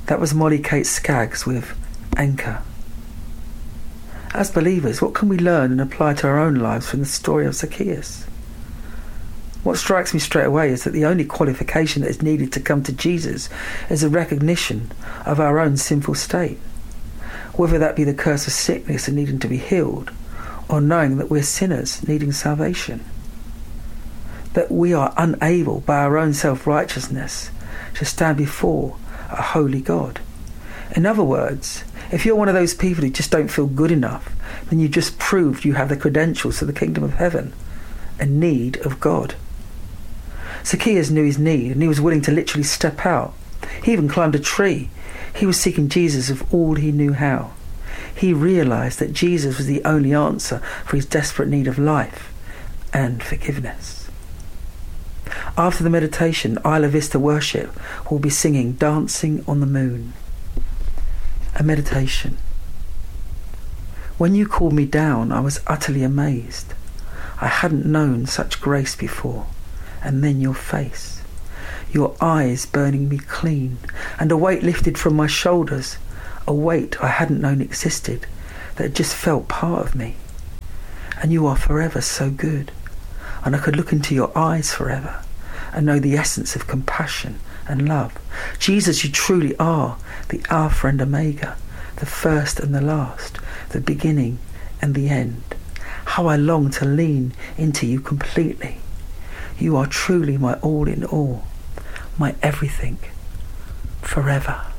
That was Molly Kate Skaggs with Anchor. As believers, what can we learn and apply to our own lives from the story of Zacchaeus? What strikes me straight away is that the only qualification that is needed to come to Jesus is a recognition of our own sinful state, whether that be the curse of sickness and needing to be healed, or knowing that we're sinners needing salvation, that we are unable by our own self-righteousness to stand before a holy God. In other words, if you're one of those people who just don't feel good enough, then you just proved you have the credentials to the kingdom of heaven, a need of God. Zacchaeus knew his need, and he was willing to literally step out. He even climbed a tree. He was seeking Jesus with all he knew how. He realised that Jesus was the only answer for his desperate need of life and forgiveness. After the meditation, Isla Vista Worship will be singing Dancing on the Moon. A meditation. When you called me down, I was utterly amazed. I hadn't known such grace before. And then your face, your eyes burning me clean, and a weight lifted from my shoulders, a weight I hadn't known existed, that just felt part of me. And you are forever so good, and I could look into your eyes forever and know the essence of compassion and love. Jesus, you truly are the Alpha and Omega, the first and the last, the beginning and the end. How I long to lean into you completely. You are truly my all in all, my everything, forever.